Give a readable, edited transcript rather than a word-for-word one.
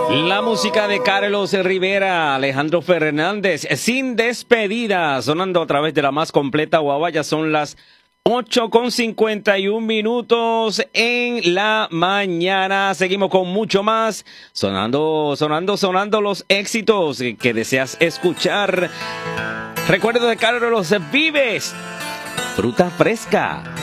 La música de Carlos Rivera, Alejandro Fernández, Sin Despedida, sonando a través de la más completa guagua. Ya son las 8:51 en la mañana. Seguimos con mucho más, sonando los éxitos que deseas escuchar. Recuerdo de Carlos Vives, fruta fresca.